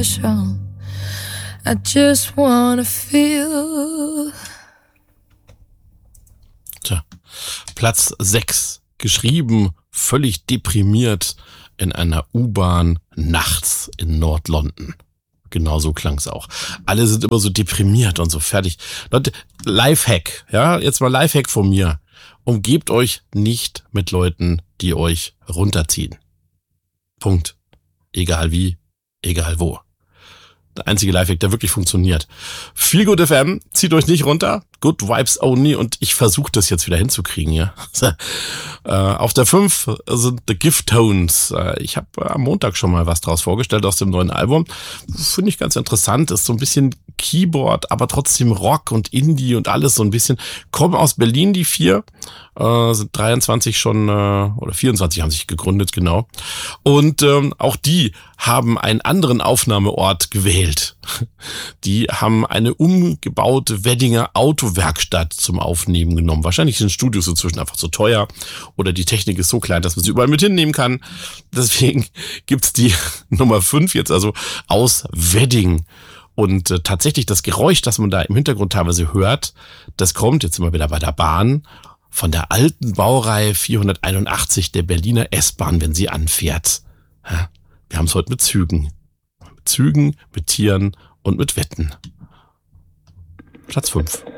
special. I just wanna feel. Tja, Platz 6, geschrieben, völlig deprimiert in einer U-Bahn nachts in Nord-London. Genau so klang's auch. Alle sind immer so deprimiert und so fertig. Leute, Lifehack, ja, jetzt mal Lifehack von mir. Umgebt euch nicht mit Leuten, die euch runterziehen. Punkt. Egal wie, egal wo. Der einzige Lifehack, der wirklich funktioniert. Feel Good FM, zieht euch nicht runter. Good Vibes only. Und ich versuche das jetzt wieder hinzukriegen, ja. Auf der 5 sind The Gift-Tones. Ich habe am Montag schon mal was draus vorgestellt aus dem neuen Album. Finde ich ganz interessant. Ist so ein bisschen Keyboard, aber trotzdem Rock und Indie und alles so ein bisschen. Kommen aus Berlin, die 4. Sind 23 schon, oder 24 haben sich gegründet, genau. Und auch die haben einen anderen Aufnahmeort gewählt. Die haben eine umgebaute Weddinger Autowerkstatt zum Aufnehmen genommen. Wahrscheinlich sind Studios inzwischen einfach zu teuer oder die Technik ist so klein, dass man sie überall mit hinnehmen kann. Deswegen gibt's die Nummer 5 jetzt also aus Wedding. Und tatsächlich das Geräusch, das man da im Hintergrund teilweise hört, das kommt, jetzt sind wir wieder bei der Bahn, von der alten Baureihe 481 der Berliner S-Bahn, wenn sie anfährt. Ja, wir haben es heute mit Zügen. Mit Zügen, mit Tieren und mit Wetten. Platz 5.